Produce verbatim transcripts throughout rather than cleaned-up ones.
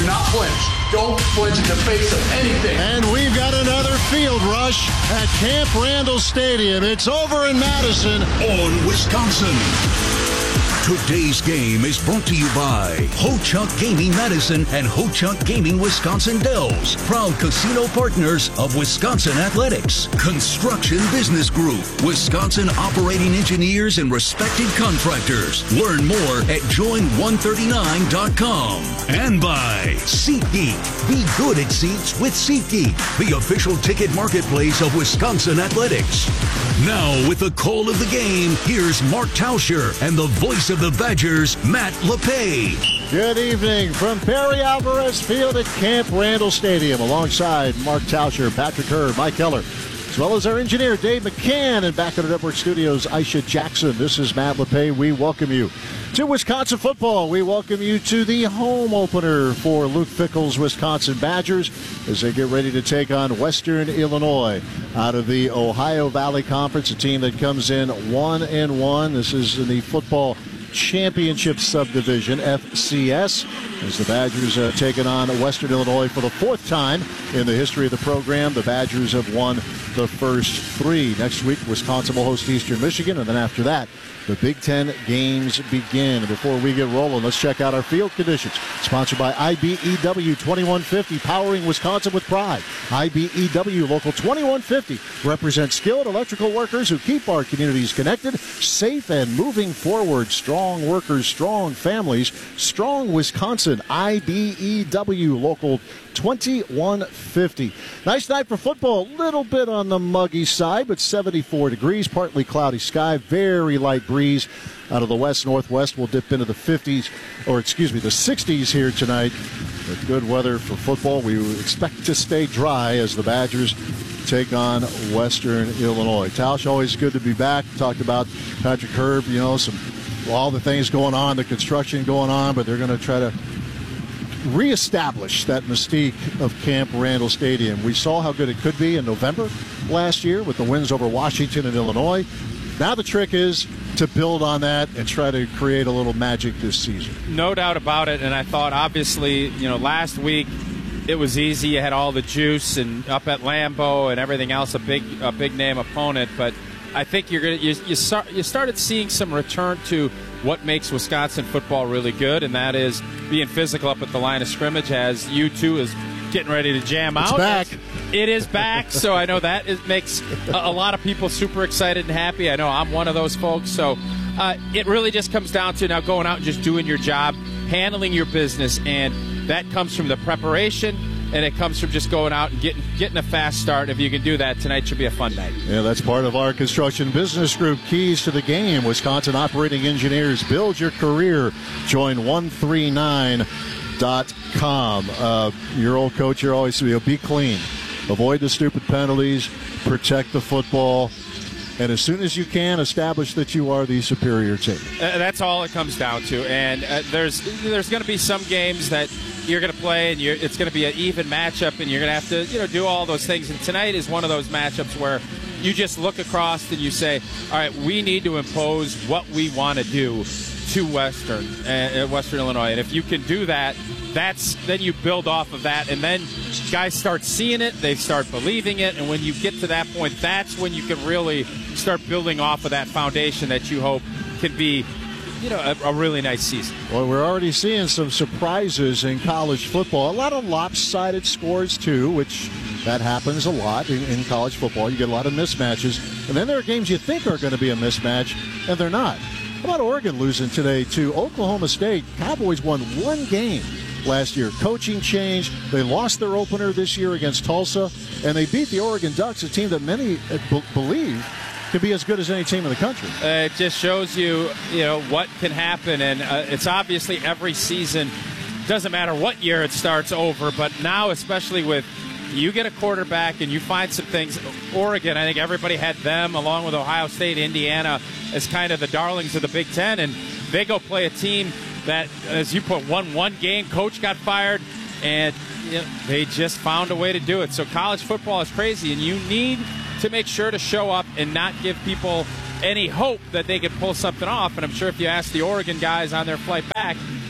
Do not flinch. Don't flinch in the face of anything. And we've got another field rush at Camp Randall Stadium. It's over in Madison. On Wisconsin. Today's game is brought to you by Ho-Chunk Gaming Madison and Ho-Chunk Gaming Wisconsin Dells, proud casino partners of Wisconsin Athletics. Construction Business Group, Wisconsin operating engineers and respected contractors. Learn more at join one thirty-nine dot com. And by SeatGeek. Be good at seats with SeatGeek, the official ticket marketplace of Wisconsin Athletics. Now, with the call of the game, here's Mark Tauscher and the voice of the Badgers, Matt LePay. Good evening from Perry Alvarez Field at Camp Randall Stadium, alongside Mark Tauscher, Patrick Herb, Mike Keller, as well as our engineer, Dave McCann, and back at the network studios, Aisha Jackson. This is Matt LePay. We welcome you to Wisconsin football. We welcome you to the home opener for Luke Fickell's Wisconsin Badgers as they get ready to take on Western Illinois out of the Ohio Valley Conference, a team that comes in one and one. This is in the football championship subdivision, F C S, as the Badgers uh, taking on Western Illinois for the fourth time in the history of the program. The Badgers have won the first three. Next week, Wisconsin will host Eastern Michigan, and then after that, the Big Ten games begin. Before we get rolling, let's check out our field conditions. Sponsored by I B E W twenty-one fifty, powering Wisconsin with pride. I B E W Local twenty-one fifty represents skilled electrical workers who keep our communities connected, safe, and moving forward. Strong workers, strong families, strong Wisconsin. I B E W Local twenty-one fifty. Nice night for football. A little bit on the muggy side, but seventy-four degrees, partly cloudy sky, very light breeze out of the west-northwest. We'll dip into the fifties, or excuse me, the sixties here tonight. With good weather for football, we expect to stay dry as the Badgers take on Western Illinois. Tausch, always good to be back. Talked about Patrick Herb, you know, some all the things going on, the construction going on, but they're going to try to reestablish that mystique of Camp Randall Stadium. We saw how good it could be in November last year with the wins over Washington and Illinois. Now the trick is to build on that and try to create a little magic this season. No doubt about it, and I thought, obviously, you know, last week it was easy. You had all the juice and up at Lambeau and everything else, a big a big name opponent, but I think you're gonna you you, start, you started seeing some return to what makes Wisconsin football really good, and that is being physical up at the line of scrimmage, as U two is getting ready to jam out. It's back. It is back, so I know that it makes a, a lot of people super excited and happy. I know I'm one of those folks. So uh, it really just comes down to now going out and just doing your job, handling your business, and that comes from the preparation, and it comes from just going out and getting getting a fast start. If you can do that, tonight should be a fun night. Yeah, that's part of our Construction Business Group. Keys to the game. Wisconsin Operating Engineers. Build your career. Join one thirty-nine dot com. Uh, your old coach, you're always, you know, be clean. Avoid the stupid penalties. Protect the football. And as soon as you can, establish that you are the superior team. Uh, that's all it comes down to. And uh, there's there's going to be some games that you're going to play, and you're, it's going to be an even matchup, and you're going to have to, you know, do all those things. And tonight is one of those matchups where you just look across and you say, all right, we need to impose what we want to do to Western, uh, Western Illinois. And if you can do that, that's then you build off of that, and then guys start seeing it, they start believing it, and when you get to that point, that's when you can really start building off of that foundation that you hope can be, you know, a, a really nice season. Well, we're already seeing some surprises in college football. A lot of lopsided scores, too, which that happens a lot in, in college football. You get a lot of mismatches, and then there are games you think are going to be a mismatch, and they're not. How about Oregon losing today to Oklahoma State? Cowboys won one game last year. Coaching change. They lost their opener this year against Tulsa, and they beat the Oregon Ducks, a team that many b- believe can be as good as any team in the country. Uh, it just shows you, you know, what can happen, and uh, it's obviously every season. Doesn't matter what year it starts over, but now, especially with you get a quarterback and you find some things. Oregon, I think everybody had them along with Ohio State, Indiana as kind of the darlings of the Big Ten, and they go play a team that, as you put, won one game, coach got fired, and you know, they just found a way to do it. So college football is crazy, and you need to make sure to show up and not give people any hope that they can pull something off. And I'm sure if you ask the Oregon guys on their flight back,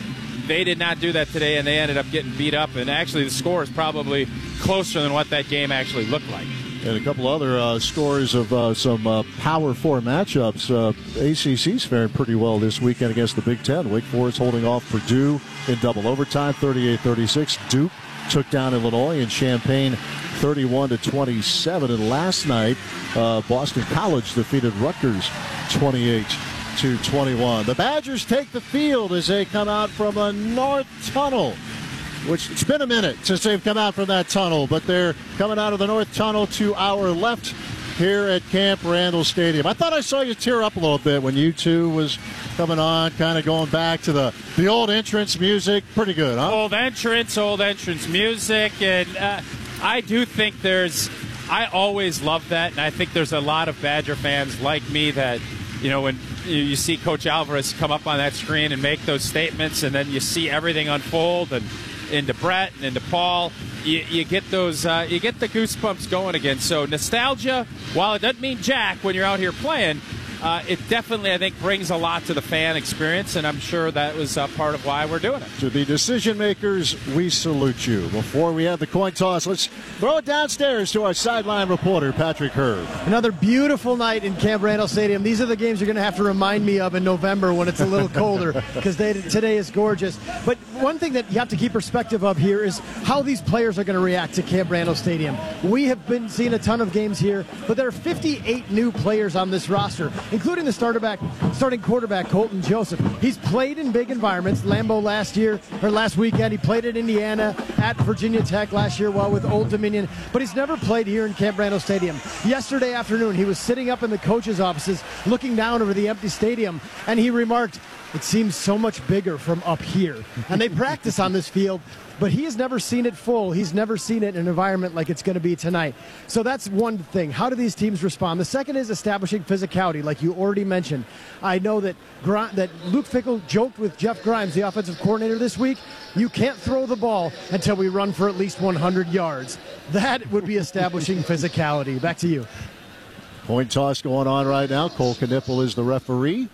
they did not do that today, and they ended up getting beat up. And actually, the score is probably closer than what that game actually looked like. And a couple other uh, scores of uh, some uh, Power Four matchups. Uh, A C C's faring pretty well this weekend against the Big Ten. Wake Forest holding off Purdue in double overtime, thirty-eight thirty-six. Duke took down Illinois in Champaign, thirty-one to twenty-seven. And last night, uh, Boston College defeated Rutgers, twenty-eight to twenty-one. The Badgers take the field as they come out from a north tunnel, which it's been a minute since they've come out from that tunnel, but they're coming out of the north tunnel to our left here at Camp Randall Stadium. I thought I saw you tear up a little bit when U two was coming on, kind of going back to the, the old entrance music. Pretty good, huh? Old entrance, old entrance music, and uh, I do think there's, I always love that, and I think there's a lot of Badger fans like me that, you know, when you see Coach Alvarez come up on that screen and make those statements, and then you see everything unfold, and into Brett and into Paul, you, you get those, uh, you get the goosebumps going again. So nostalgia, while it doesn't mean jack when you're out here playing, uh, it definitely, I think, brings a lot to the fan experience, and I'm sure that was uh, part of why we're doing it. To the decision makers, we salute you. Before we have the coin toss, let's throw it downstairs to our sideline reporter, Patrick Herb. Another beautiful night in Camp Randall Stadium. These are the games you're going to have to remind me of in November when it's a little colder, because today is gorgeous. But one thing that you have to keep perspective of here is how these players are going to react to Camp Randall Stadium. We have been seeing a ton of games here, but there are fifty-eight new players on this roster, including the starter back, starting quarterback Colton Joseph. He's played in big environments. Lambeau last year, or last weekend, he played at Indiana, at Virginia Tech last year while with Old Dominion, but he's never played here in Camp Randall Stadium. Yesterday afternoon, he was sitting up in the coaches' offices looking down over the empty stadium, and he remarked, "It seems so much bigger from up here." And they practice on this field, but he has never seen it full. He's never seen it in an environment like it's going to be tonight. So that's one thing. How do these teams respond? The second is establishing physicality, like you already mentioned. I know that Gr- that Luke Fickell joked with Jeff Grimes, the offensive coordinator, this week, you can't throw the ball until we run for at least one hundred yards. That would be establishing physicality. Back to you. Coin toss going on right now. Cole Knipple is the referee.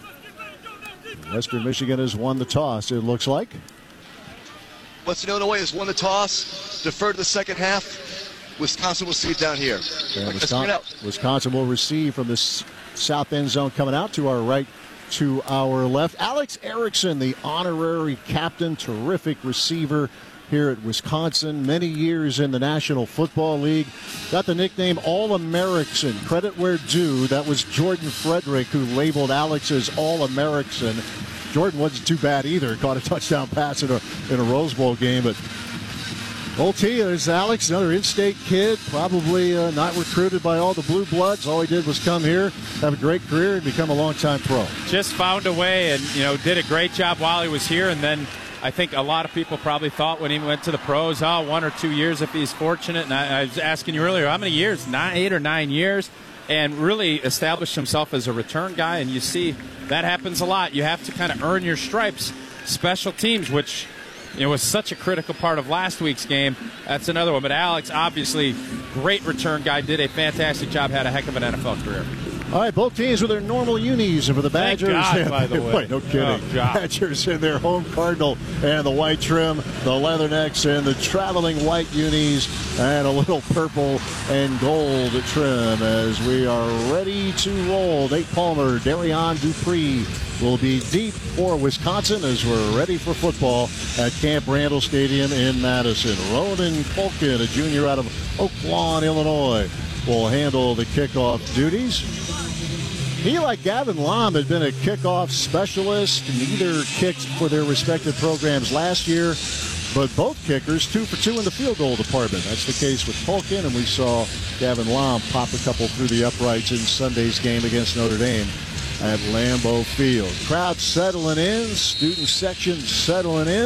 Western Michigan has won the toss, it looks like. Western Illinois has won the toss, deferred the second half. Wisconsin will see it down here. And Wisconsin, Wisconsin will receive from this south end zone coming out to our right, to our left. Alex Erickson, the honorary captain, terrific receiver here at Wisconsin, many years in the National Football League. Got the nickname All-American. Credit where due. That was Jordan Frederick who labeled Alex as All-American. Jordan wasn't too bad either. Caught a touchdown pass in a, in a Rose Bowl game. But O T, there's Alex, another in-state kid, probably uh, not recruited by all the Blue Bloods. All he did was come here, have a great career, and become a longtime pro. Just found a way and, you know, did a great job while he was here. And then I think a lot of people probably thought when he went to the pros, oh, one or two years if he's fortunate. And I, I was asking you earlier, how many years? Nine, eight or nine years. And really established himself as a return guy. And you see that happens a lot. You have to kind of earn your stripes. Special teams, which, you know, was such a critical part of last week's game. That's another one. But Alex, obviously, great return guy, did a fantastic job, had a heck of an N F L career. All right, both teams with their normal unis, and for the Badgers, Thank God, by the way. Wait, no kidding. Oh, Badgers in their home cardinal and the white trim, the leathernecks and the traveling white unis, and a little purple and gold trim as we are ready to roll. Nate Palmer, Darion Dupree will be deep for Wisconsin as we're ready for football at Camp Randall Stadium in Madison. Ronan Colkin, a junior out of Oak Lawn, Illinois, will handle the kickoff duties. He, like Gavin Lom, had been a kickoff specialist. Neither kicked for their respective programs last year, but both kickers two for two in the field goal department. That's the case with Colkin, and we saw Gavin Lom pop a couple through the uprights in Sunday's game against Notre Dame at Lambeau Field. Crowd settling in, student section settling in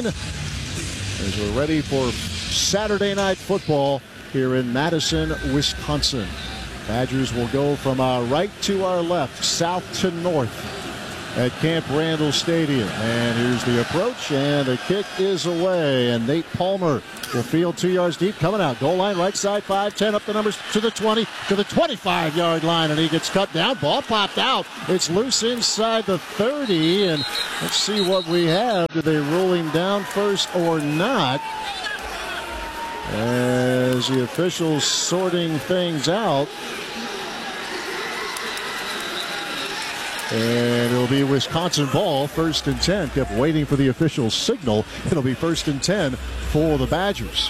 as we're ready for Saturday night football here in Madison, Wisconsin. Badgers will go from our right to our left, south to north, at Camp Randall Stadium. And here's the approach, and the kick is away. And Nate Palmer will field two yards deep, coming out. Goal line, right side, five ten, up the numbers to the twenty, to the twenty-five-yard line, and he gets cut down. Ball popped out. It's loose inside the thirty, and let's see what we have. Do they roll him down first or not? As the officials sorting things out. And it'll be Wisconsin ball, first and ten. Kept waiting for the official signal. It'll be first and ten for the Badgers.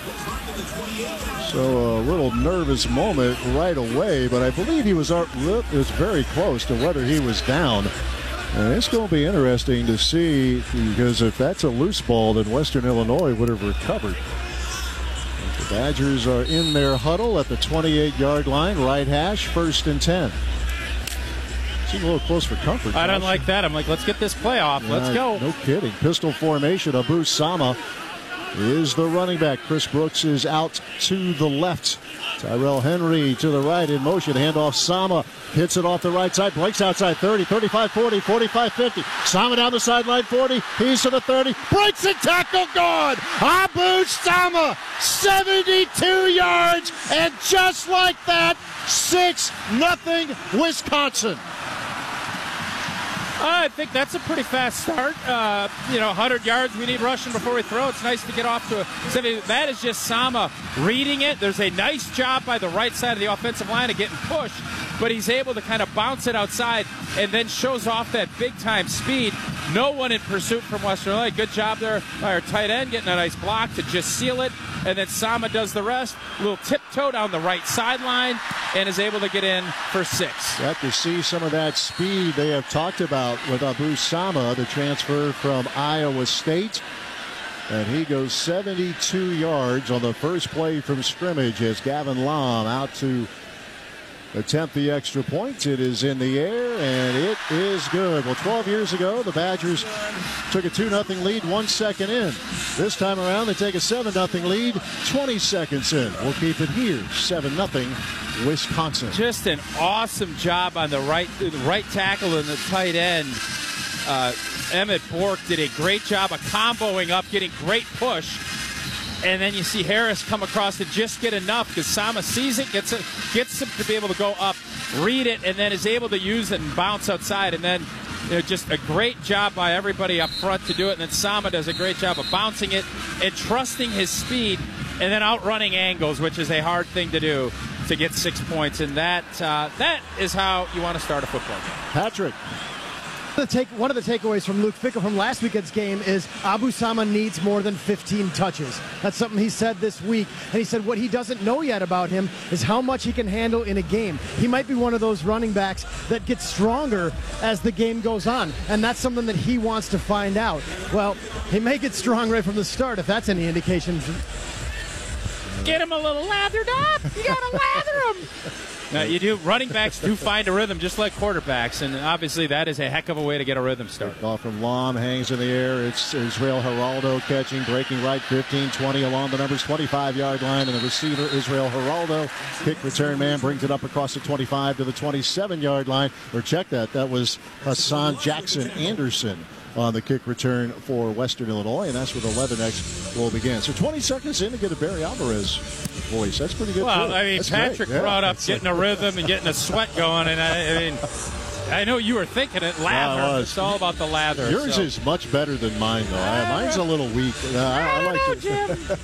So a little nervous moment right away, but I believe he was, it was very close to whether he was down. And it's going to be interesting to see, because if that's a loose ball, then Western Illinois would have recovered. The Badgers are in their huddle at the twenty-eight-yard line, right hash, first and ten. Seems a little close for comfort. I don't like that. I'm like, let's get this play off. Yeah, let's go. No kidding. Pistol formation. Abu Sama is the running back. Chris Brooks is out to the left. Tyrell Henry to the right in motion. Handoff Sama. Hits it off the right side. Breaks outside thirty, thirty-five, forty, forty-five, fifty. Sama down the sideline forty. He's to the thirty. Breaks and tackle gone. Abu Sama. seventy-two yards. And just like that, six nothing Wisconsin. I think that's a pretty fast start. Uh, you know, one hundred yards we need rushing before we throw. It's nice to get off to a seventy. That is just Sama reading it. There's a nice job by the right side of the offensive line of getting pushed, but he's able to kind of bounce it outside and then shows off that big-time speed. No one in pursuit from Western Illinois. Good job there by our tight end getting a nice block to just seal it, and then Sama does the rest. A little tiptoe down the right sideline and is able to get in for six. Got to see some of that speed they have talked about with Abu Sama, the transfer from Iowa State. And he goes seventy-two yards on the first play from scrimmage as Gavin Lom out to attempt the extra point. It is in the air, and it is good. Well, twelve years ago, the Badgers took a two nothing lead one second in. This time around, they take a seven nothing lead twenty seconds in. We'll keep it here, seven nothing Wisconsin. Just an awesome job on the right, the right tackle and the tight end. Uh, Emmett Bork did a great job of comboing up, getting great push. And then you see Harris come across to just get enough because Sama sees it, gets it, gets him to be able to go up, read it, and then is able to use it and bounce outside. And then, you know, just a great job by everybody up front to do it. And then Sama does a great job of bouncing it and trusting his speed and then outrunning angles, which is a hard thing to do to get six points. And that uh, that is how you want to start a football game. Patrick. The take, one of the takeaways from Luke Fickell from last weekend's game is Abu Sama needs more than fifteen touches. That's something he said this week. And he said what he doesn't know yet about him is how much he can handle in a game. He might be one of those running backs that gets stronger as the game goes on. And that's something that he wants to find out. Well, he may get strong right from the start if that's any indication. Get him a little lathered up. You got to lather him. Now, you do. Running backs do find a rhythm just like quarterbacks, and obviously that is a heck of a way to get a rhythm started. Ball from Lom hangs in the air. It's Israel Geraldo catching, breaking right, fifteen twenty along the numbers, twenty-five-yard line, and the receiver, Israel Geraldo, kick return man, brings it up across the twenty-five to the twenty-seven-yard line. Or check that, that was Hassan Jackson Anderson on the kick return for Western Illinois, and that's where the Leatherneck will begin. So twenty seconds in to get a Barry Alvarez voice. That's pretty good. Well, too. I mean, That's Patrick great. brought yeah. up getting a rhythm and getting a sweat going, and I, I mean, I know you were thinking it. Lather. Yeah, it's all about the lather. Yours so. is much better than mine, though. I, mine's a little weak. Uh, I, I, I like know, it. Jim.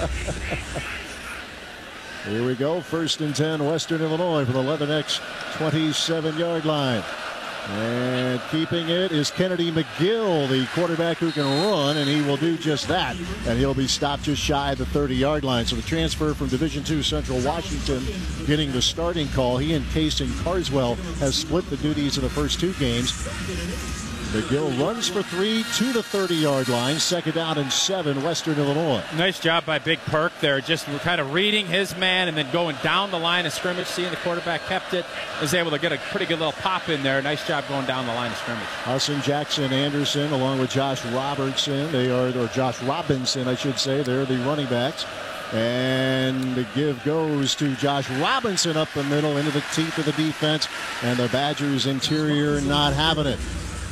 Here we go. First and ten, Western Illinois for the Leathernecks twenty-seven-yard line. And keeping it is Kennedy McGill, the quarterback who can run, and he will do just that. And he'll be stopped just shy of the thirty-yard line. So the transfer from Division two Central Washington getting the starting call. He and Kason Carswell has split the duties of the first two games. McGill runs for three to the thirty-yard line. Second down and seven, Western Illinois. Nice job by Big Perk there, just kind of reading his man and then going down the line of scrimmage, seeing the quarterback kept it, was able to get a pretty good little pop in there. Nice job going down the line of scrimmage. Hassan Jackson Anderson along with Josh Robertson. They are, or Josh Robinson, I should say. They're the running backs. And the give goes to Josh Robinson up the middle into the teeth of the defense. And the Badgers interior not having it.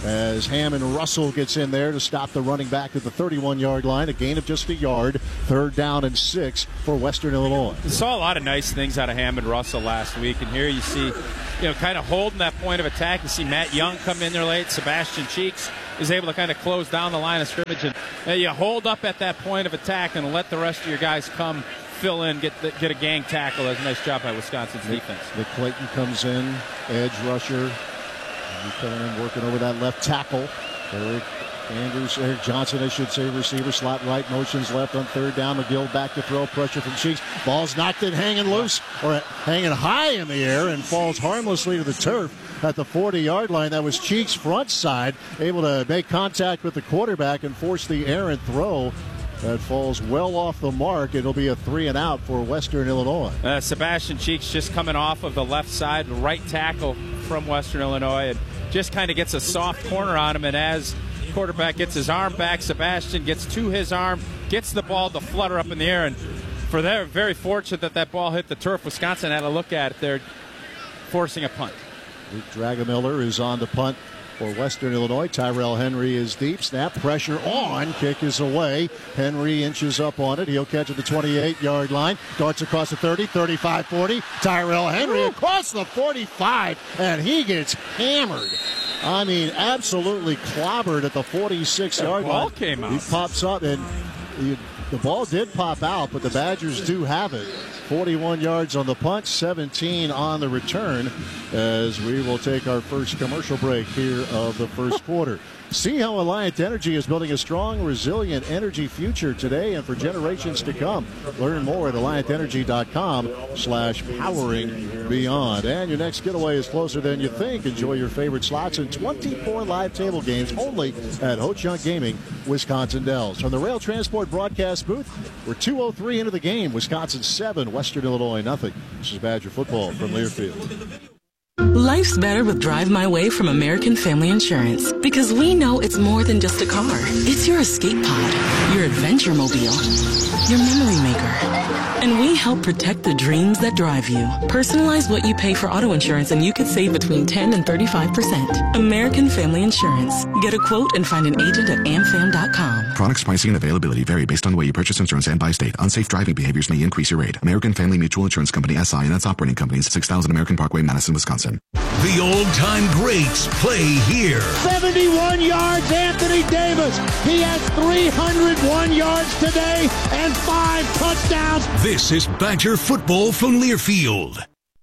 as Hammond Russell gets in there to stop the running back at the thirty-one-yard line. A gain of just a yard. Third down and six for Western Illinois. We saw a lot of nice things out of Hammond Russell last week, and here you see, you know, kind of holding that point of attack. You see Matt Young come in there late. Sebastian Cheeks is able to kind of close down the line of scrimmage, and uh, you hold up at that point of attack and let the rest of your guys come fill in, get the, get a gang tackle. That's a nice job by Wisconsin's Nick, defense. Nick Clayton comes in, edge rusher. He's coming in, working over that left tackle. Eric Andrews, Eric Johnson, I should say, receiver, slot right, motions left on third down. McGill back to throw, pressure from Cheeks. Ball's knocked in, hanging loose, or hanging high in the air, and falls harmlessly to the turf at the forty-yard line. That was Cheeks' front side, able to make contact with the quarterback and force the errant throw. That falls well off the mark. It'll be a three and out for Western Illinois. Uh, Sebastian Cheeks just coming off of the left side, right tackle from Western Illinois, and just kind of gets a soft corner on him. And as quarterback gets his arm back, Sebastian gets to his arm, gets the ball to flutter up in the air. And for they're very fortunate that that ball hit the turf. Wisconsin had a look at it. They're forcing a punt. Luke Dragamiller is on the punt for Western Illinois. Tyrell Henry is deep. Snap, pressure on. Kick is away. Henry inches up on it. He'll catch at the twenty-eight-yard line. Darts across the thirty, thirty-five, forty. Tyrell Henry across the forty-five, and he gets hammered. I mean, absolutely clobbered at the forty-six-yard line. The ball came out. He pops up, and he, the ball did pop out, but the Badgers do have it. forty-one yards on the punt, seventeen on the return, as we will take our first commercial break here of the first quarter. See how Alliant Energy is building a strong, resilient energy future today and for generations to come. Learn more at alliant energy dot com slash powering beyond. And your next getaway is closer than you think. Enjoy your favorite slots and twenty-four live table games only at Ho-Chunk Gaming, Wisconsin Dells. From the Rail Transport broadcast booth, we're two oh three into the game. Wisconsin seven, Western Illinois nothing. This is Badger football from Learfield. Life's better with Drive My Way from American Family Insurance, because we know it's more than just a car. It's your escape pod, your adventure mobile, your memory maker. And we help protect the dreams that drive you. Personalize what you pay for auto insurance and you could save between ten and thirty-five percent. American Family Insurance. Get a quote and find an agent at am fam dot com. Products, pricing, and availability vary based on the way you purchase insurance and by state. Unsafe driving behaviors may increase your rate. American Family Mutual Insurance Company, S I and its operating companies, six thousand American Parkway, Madison, Wisconsin. The old-time greats play here. seventy-one yards, Anthony Davis. He has three hundred one yards today and five touchdowns. This is Badger football from Learfield.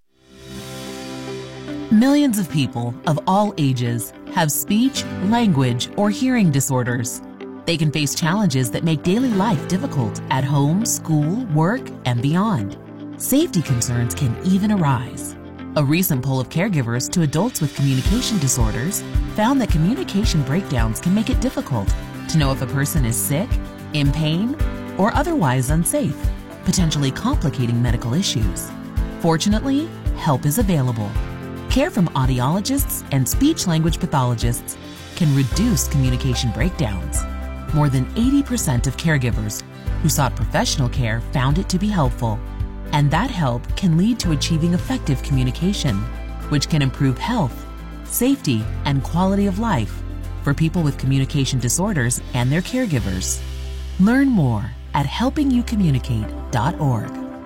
Millions of people of all ages have speech, language, or hearing disorders. They can face challenges that make daily life difficult at home, school, work, and beyond. Safety concerns can even arise. A recent poll of caregivers to adults with communication disorders found that communication breakdowns can make it difficult to know if a person is sick, in pain, or otherwise unsafe, potentially complicating medical issues. Fortunately, help is available. Care from audiologists and speech-language pathologists can reduce communication breakdowns. More than eighty percent of caregivers who sought professional care found it to be helpful. And that help can lead to achieving effective communication, which can improve health, safety, and quality of life for people with communication disorders and their caregivers. Learn more at helping you communicate dot org.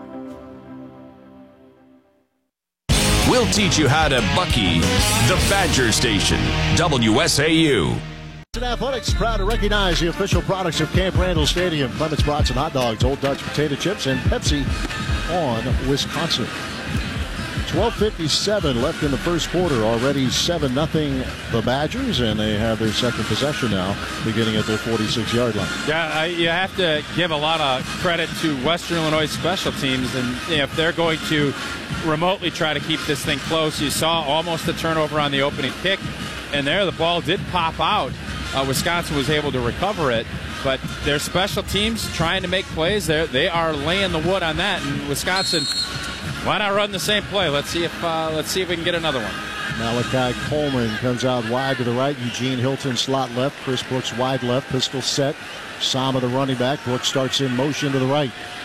We'll teach you how to Bucky the Badger Station, W S A U. Athletics proud to recognize the official products of Camp Randall Stadium. Clements Brats and Hot Dogs, Old Dutch Potato Chips, and Pepsi on Wisconsin. twelve fifty-seven left in the first quarter. Already seven nothing the Badgers, and they have their second possession now, beginning at their forty-six-yard line. Yeah, I, you have to give a lot of credit to Western Illinois special teams, and you know, if they're going to remotely try to keep this thing close, you saw almost a turnover on the opening kick, and there the ball did pop out. Uh, Wisconsin was able to recover it, but their special teams trying to make plays. They they are laying the wood on that, and Wisconsin, why not run the same play? Let's see if uh, let's see if we can get another one. Malachi Coleman comes out wide to the right. Eugene Hilton slot left. Chris Brooks wide left. Pistol set. Sama the running back. Brooks starts in motion to the right.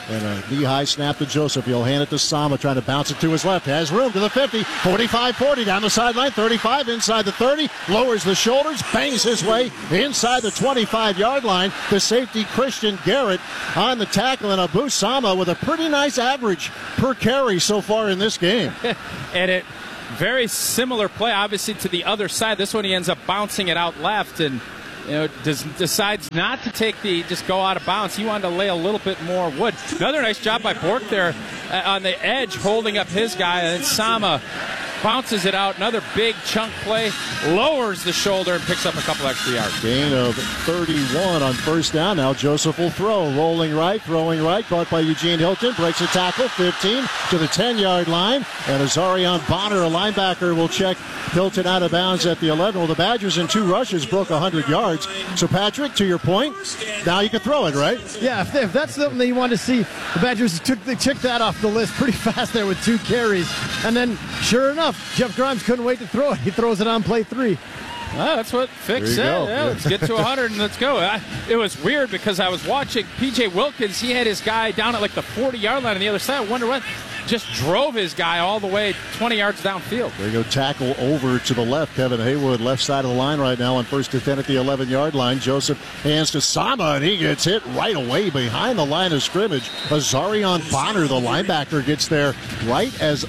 And a knee-high snap to Joseph. He'll hand it to Sama, trying to bounce it to his left. Has room to the fifty, forty-five forty, down the sideline, thirty-five, inside the thirty, lowers the shoulders, bangs his way inside the twenty-five-yard line. The safety, Christian Garrett, on the tackle, and Abu Sama with a pretty nice average per carry so far in this game. And it, very similar play, obviously, to the other side. This one he ends up bouncing it out left, and you know, does, decides not to take the, just go out of bounds. He wanted to lay a little bit more wood. Another nice job by Bork there uh, on the edge, holding up his guy, and then Sama bounces it out. Another big chunk play, lowers the shoulder, and picks up a couple extra yards. Gain of thirty-one on first down. Now Joseph will throw. Rolling right, throwing right, caught by Eugene Hilton. Breaks a tackle, fifteen to the ten-yard line. And Azarian Bonner, a linebacker, will check Hilton out of bounds at the eleven. Well, the Badgers in two rushes broke one hundred yards. So, Patrick, to your point, now you can throw it, right? Yeah, if, if that's something that you want to see, the Badgers took they checked that off the list pretty fast there with two carries. And then, sure enough, Jeff Grimes couldn't wait to throw it. He throws it on play three. Well, that's what Fick said. Yeah, let's get to one hundred and let's go. I, it was weird because I was watching P J Wilkins. He had his guy down at like the forty-yard line on the other side. I wonder what. Just drove his guy all the way twenty yards downfield. There you go, tackle over to the left. Kevin Haywood, left side of the line right now on first and ten at the eleven-yard line. Joseph hands to Sama, and he gets hit right away behind the line of scrimmage. Azarian Bonner, the linebacker, gets there right as,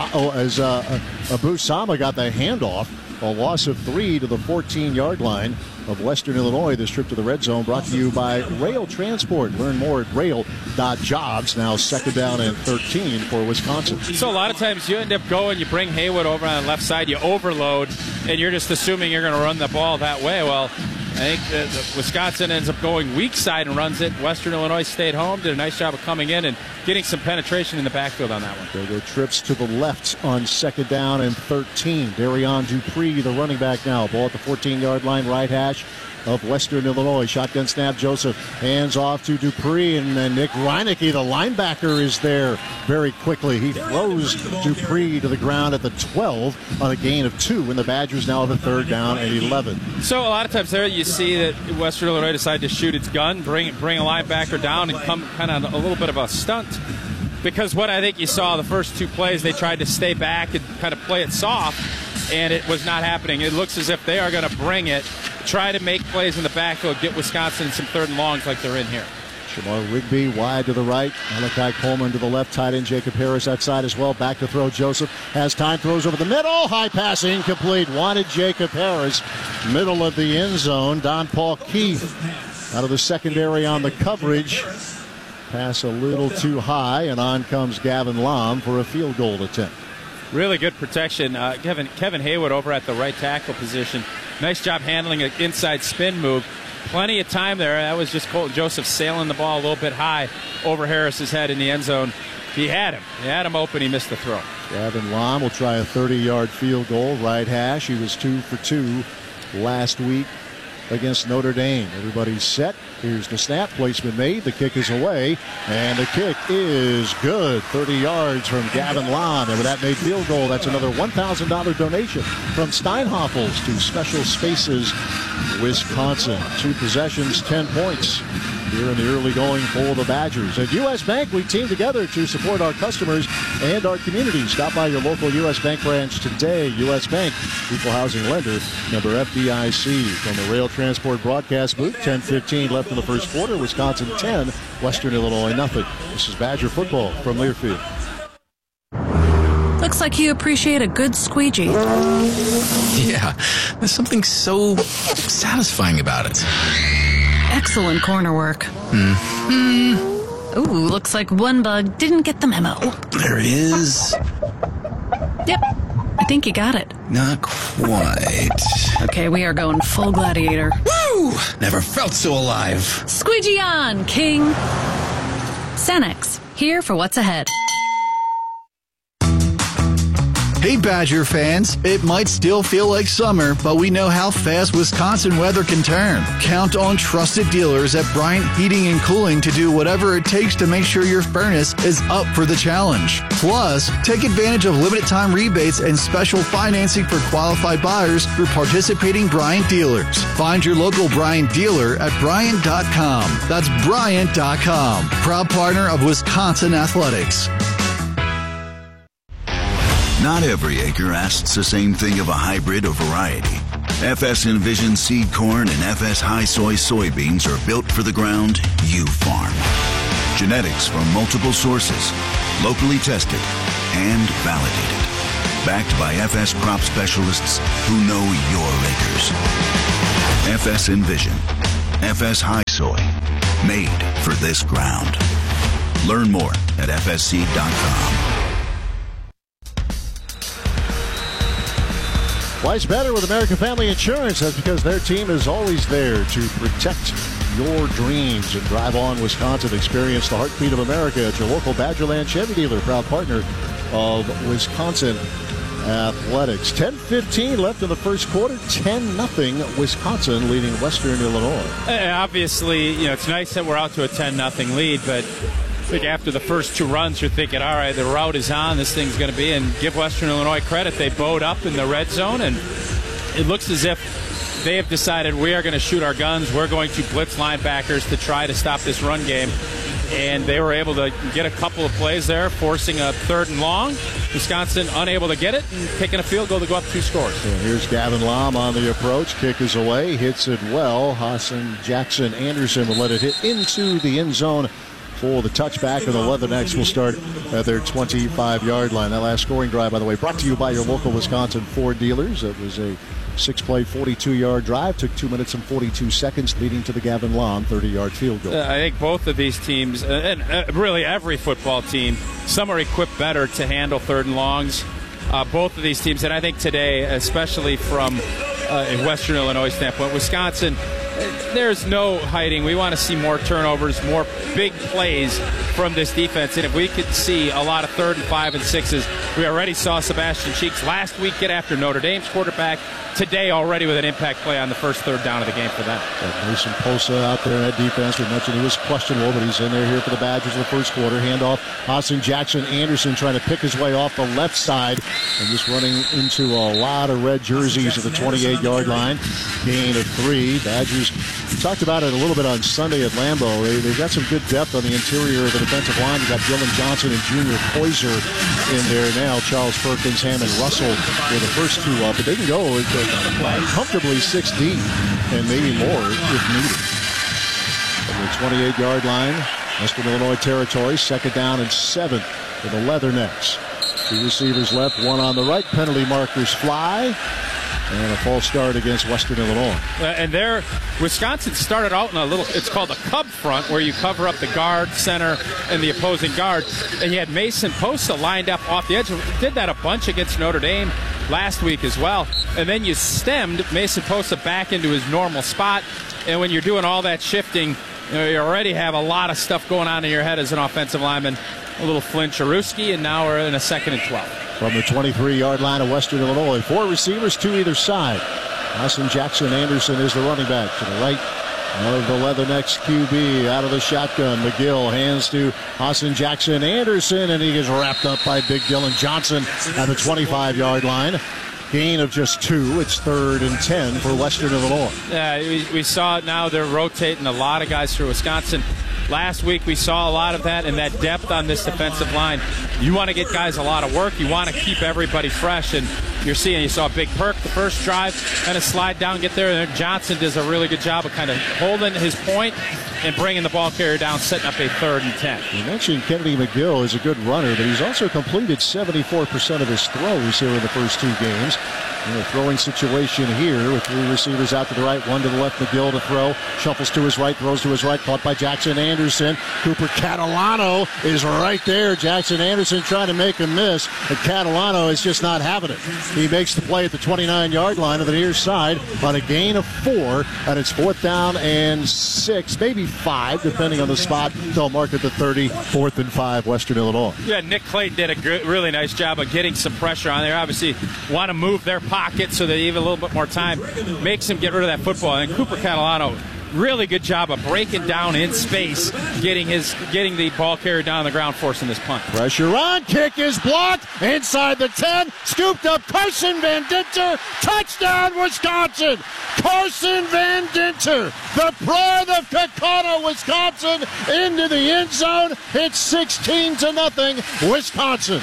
as uh, Abu Sama got the handoff. A loss of three to the fourteen-yard line of Western Illinois. This trip to the red zone brought to you by Rail Transport. Learn more at rail dot jobs. Now second down and thirteen for Wisconsin. So a lot of times you end up going, you bring Haywood over on the left side, you overload, and you're just assuming you're going to run the ball that way. Well, I think the, the Wisconsin ends up going weak side and runs it. Western Illinois stayed home, did a nice job of coming in and getting some penetration in the backfield on that one. There go trips to the left on second down and thirteen. Darion Dupree, the running back now. Ball at the fourteen-yard line, right hash of Western Illinois. Shotgun snap, Joseph hands off to Dupree, and then Nick Reinecke, the linebacker, is there very quickly. He throws Dupree to the ground at the twelve on a gain of two, and the Badgers now have a third down and eleven. So a lot of times there you see that Western Illinois decided to shoot its gun, bring bring a linebacker down, and come kind of a little bit of a stunt. Because what I think you saw the first two plays, they tried to stay back and kind of play it soft, and it was not happening. It looks as if they are going to bring it, try to make plays in the backfield, get Wisconsin some third and longs like they're in here. Shamar Rigby wide to the right. Malachi Coleman to the left. Tight end Jacob Harris outside as well. Back to throw. Joseph has time. Throws over the middle. High pass incomplete. Wanted Jacob Harris. Middle of the end zone. Don Paul Keith out of the secondary on the coverage. Pass a little too high, and on comes Gavin Lom for a field goal attempt. Really good protection. Uh, Kevin, Kevin Haywood over at the right tackle position. Nice job handling an inside spin move. Plenty of time there. That was just Colton Joseph sailing the ball a little bit high over Harris's head in the end zone. He had him. He had him open. He missed the throw. Gavin Lom will try a thirty-yard field goal. Right hash. He was two for two last week against Notre Dame. Everybody's set. Here's the snap. Placement made. The kick is away. And the kick is good. thirty yards from Gavin Lom. And with that made field goal, that's another one thousand dollars donation from Steinhoffels to Special Spaces, Wisconsin. Two possessions, ten points here in the early going for the Badgers. At U S. Bank, we team together to support our customers and our community. Stop by your local U S. Bank branch today. U S. Bank, equal housing lender, member F D I C. From the Rail Transport broadcast booth, ten fifteen left in the first quarter. Wisconsin ten, Western Illinois nothing. This is Badger football from Learfield. Looks like you appreciate a good squeegee. Yeah, there's something so satisfying about it. Excellent corner work. Mm-hmm. Ooh, looks like one bug didn't get the memo. There it is. Yep, I think you got it. Not quite. Okay, we are going full gladiator. Woo! Never felt so alive. Squeegee on, King. Cenex, here for what's ahead. Hey Badger fans, it might still feel like summer, but we know how fast Wisconsin weather can turn. Count on trusted dealers at Bryant Heating and Cooling to do whatever it takes to make sure your furnace is up for the challenge. Plus, take advantage of limited time rebates and special financing for qualified buyers through participating Bryant dealers. Find your local Bryant dealer at Bryant dot com. That's Bryant dot com. Proud partner of Wisconsin Athletics. Not every acre asks the same thing of a hybrid or variety. F S Envision seed corn and F S High Soy soybeans are built for the ground you farm. Genetics from multiple sources, locally tested and validated. Backed by F S crop specialists who know your acres. F S Envision, F S High Soy, made for this ground. Learn more at F S seed dot com. Life's better with American Family Insurance. That's because their team is always there to protect your dreams. And Drive On Wisconsin. Experience the heartbeat of America at your local Badgerland Chevy dealer, proud partner of Wisconsin Athletics. ten fifteen left in the first quarter. ten nothing Wisconsin leading Western Illinois. Uh, obviously, you know, it's nice that we're out to a ten nothing lead, but I think after the first two runs, you're thinking, all right, the route is on, this thing's going to be, and give Western Illinois credit. They bowed up in the red zone, and it looks as if they have decided we are going to shoot our guns. We're going to blitz linebackers to try to stop this run game. And they were able to get a couple of plays there, forcing a third and long. Wisconsin unable to get it and kicking a field goal to go up two scores. So here's Gavin Lom on the approach. Kick is away, hits it well. Hassan Jackson Anderson will let it hit into the end zone for the touchback, and the Leathernecks will start at their twenty-five-yard line. That last scoring drive, by the way, brought to you by your local Wisconsin Ford dealers. It was a six-play, forty-two-yard drive. Took two minutes and forty-two seconds, leading to the Gavin Lom thirty-yard field goal. Uh, I think both of these teams, uh, and uh, really every football team, some are equipped better to handle third and longs. Uh, both of these teams, and I think today, especially from uh, a Western Illinois standpoint, Wisconsin, there's no hiding. We want to see more turnovers, more big plays from this defense. And if we could see a lot of third and five and sixes, we already saw Sebastian Cheeks last week get after Notre Dame's quarterback. Today already with an impact play on the first third down of the game for them. Yeah, Mason Posa out there in that defense. We mentioned he was questionable, but he's in there here for the Badgers in the first quarter. Handoff, Hassan Jackson Anderson trying to pick his way off the left side and just running into a lot of red jerseys at the twenty-eight-yard line. Gain of three. Badgers, we talked about it a little bit on Sunday at Lambeau. They, they've got some good depth on the interior of the defensive line. You've got Dylan Johnson and Junior Poyser in there now. Charles Perkins, Hammond Russell were the first two up, but they can go comfortably six deep and maybe more if needed. From the twenty-eight-yard line, Western Illinois territory, second down and seven for the Leathernecks. Two receivers left, one on the right. Penalty markers fly. And a false start against Western Illinois. Uh, and there, Wisconsin started out in a little, it's called a cub front, where you cover up the guard, center, and the opposing guard. And you had Mason Posa lined up off the edge. Did that a bunch against Notre Dame last week as well. And then you stemmed Mason Posa back into his normal spot. And when you're doing all that shifting, you know, you already have a lot of stuff going on in your head as an offensive lineman. A little flinch, Aruski, and now we're in a second and twelve. From the twenty-three-yard line of Western Illinois, four receivers, two either side. Hassan Jackson Anderson is the running back to the right of the Leathernecks Q B. Out of the shotgun, McGill hands to Hassan Jackson Anderson, and he gets wrapped up by big Dylan Johnson at the twenty-five-yard line. Gain of just two. It's third and ten for Western Illinois. Yeah, we, we saw it now. They're rotating a lot of guys through Wisconsin. Last week we saw a lot of that and that depth on this defensive line. You want to get guys a lot of work. You want to keep everybody fresh. And you're seeing, you saw Big Perk the first drive, kind of slide down, get there. And Johnson does a really good job of kind of holding his point and bringing the ball carrier down, setting up a third and ten. You mentioned Kennedy McGill is a good runner, but he's also completed seventy-four percent of his throws here in the first two games. In a throwing situation here with three receivers out to the right, one to the left. McGill to throw. Shuffles to his right, throws to his right. Caught by Jackson Anderson. Cooper Catalano is right there. Jackson Anderson trying to make a miss, and Catalano is just not having it. He makes the play at the twenty-nine-yard line of the near side on a gain of four, and it's fourth down and six, maybe five, depending on the spot. They'll mark at the thirty, fourth and five, Western Illinois. Yeah, Nick Clayton did a good, really nice job of getting some pressure on there. Obviously, want to move their pocket so they have a little bit more time. Makes him get rid of that football. And Cooper Catalano, really good job of breaking down in space, getting his getting the ball carried down on the ground, forcing this punt. Pressure on, kick is blocked, inside the ten, scooped up Carson Van Dinter, touchdown Wisconsin! Carson Van Dinter, the pride of Kakata, Wisconsin, into the end zone. It's sixteen to nothing, Wisconsin.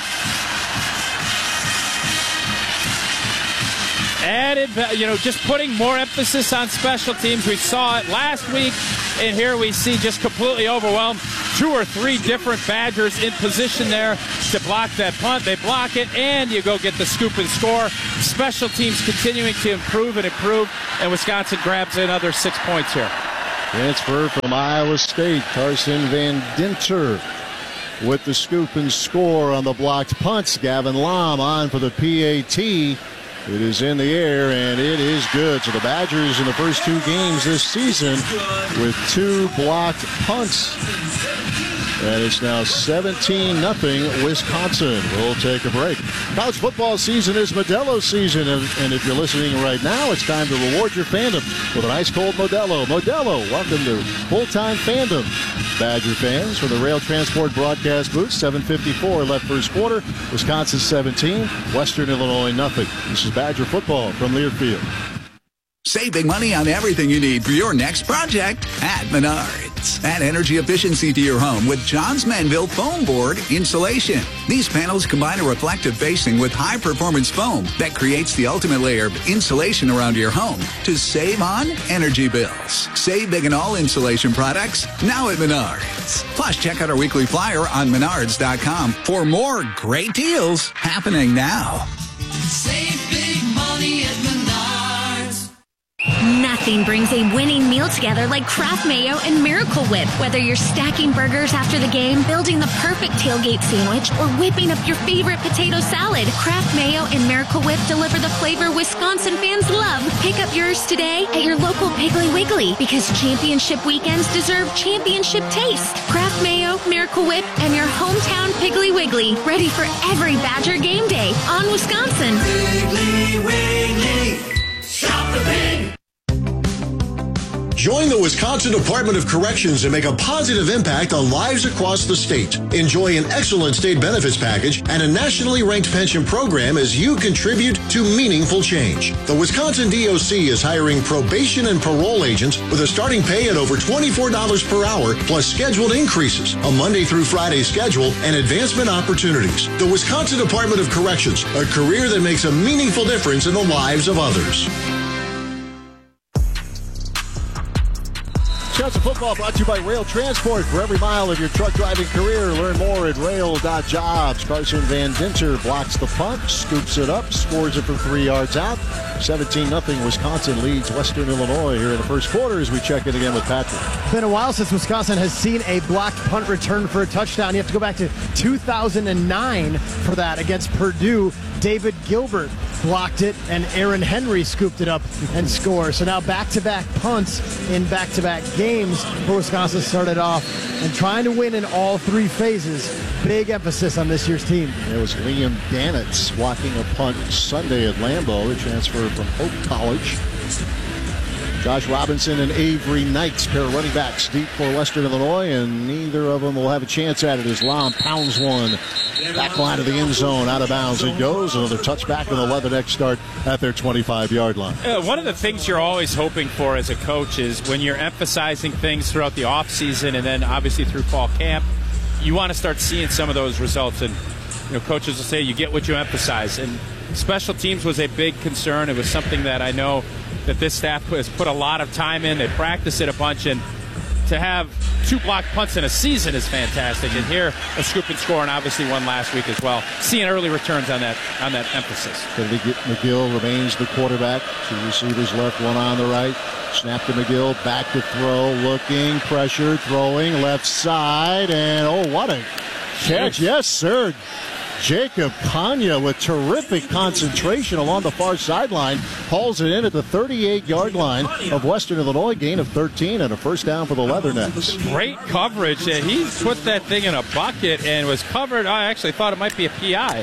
Added, you know, just putting more emphasis on special teams. We saw it last week, and here we see just completely overwhelmed. Two or three different Badgers in position there to block that punt. They block it, and you go get the scoop and score. Special teams continuing to improve and improve, and Wisconsin grabs another six points here. Transfer from Iowa State, Carson Van Dinter with the scoop and score on the blocked punts. Gavin Lom on for the P A T. It is in the air, and it is good. So the Badgers in the first two games this season with two blocked punts. And it's now seventeen nothing Wisconsin. We'll take a break. College football season is Modelo season, and, and if you're listening right now, it's time to reward your fandom with an ice cold Modelo. Modelo, welcome to full-time fandom. Badger fans from the Rail Transport broadcast booth, seven fifty-four left first quarter. Wisconsin seventeen, Western Illinois nothing. This is Badger football from Learfield. Save big money on everything you need for your next project at Menards. Add energy efficiency to your home with Johns Manville foam board insulation. These panels combine a reflective facing with high-performance foam that creates the ultimate layer of insulation around your home to save on energy bills. Save big on all insulation products now at Menards. Plus, check out our weekly flyer on menards dot com for more great deals happening now. Save big money at Menards. Nothing brings a winning meal together like Kraft Mayo and Miracle Whip. Whether you're stacking burgers after the game, building the perfect tailgate sandwich, or whipping up your favorite potato salad, Kraft Mayo and Miracle Whip deliver the flavor Wisconsin fans love. Pick up yours today at your local Piggly Wiggly, because championship weekends deserve championship taste. Kraft Mayo, Miracle Whip, and your hometown Piggly Wiggly, ready for every Badger game day on Wisconsin. Piggly Wiggly, shop the pig. Join the Wisconsin Department of Corrections and make a positive impact on lives across the state. Enjoy an excellent state benefits package and a nationally ranked pension program as you contribute to meaningful change. The Wisconsin D O C is hiring probation and parole agents with a starting pay at over twenty-four dollars per hour, plus scheduled increases, a Monday through Friday schedule, and advancement opportunities. The Wisconsin Department of Corrections, a career that makes a meaningful difference in the lives of others. Wisconsin football brought to you by Rail Transport. For every mile of your truck driving career, learn more at rail dot jobs. Carson Van Dinter blocks the punt, scoops it up, scores it from three yards out. seventeen nothing Wisconsin leads Western Illinois here in the first quarter as we check in again with Patrick. It's been a while since Wisconsin has seen a blocked punt return for a touchdown. You have to go back to two thousand nine for that against Purdue. David Gilbert blocked it, and Aaron Henry scooped it up and scored. So now back-to-back punts in back-to-back games for Wisconsin started off and trying to win in all three phases. Big emphasis on this year's team. It was Liam Danitz blocking a punt Sunday at Lambeau, the transfer from Hope College. Josh Robinson and Avery Knights, pair of running backs deep for Western Illinois, and neither of them will have a chance at it as Lom pounds one. Back line of the end zone, out of bounds it goes. Another touchback with a Leatherneck start at their twenty-five-yard line. Uh, one of the things you're always hoping for as a coach is when you're emphasizing things throughout the offseason and then obviously through fall camp, you want to start seeing some of those results. And you know, coaches will say you get what you emphasize. And special teams was a big concern. It was something that I know that this staff has put a lot of time in. They practice it a bunch, and to have two blocked punts in a season is fantastic. And here, a scoop and score, and obviously one last week as well. Seeing early returns on that on that emphasis. Kennedy McGill remains the quarterback. Two receivers left, one on the right. Snap to McGill, back to throw, looking, pressure, throwing, left side, and oh, what a catch. Yes, sir. Jacob Kanya with terrific concentration along the far sideline hauls it in at the thirty-eight-yard line of Western Illinois, gain of thirteen and a first down for the Leathernecks. Great coverage. Uh, he put that thing in a bucket and was covered. I actually thought it might be a P I.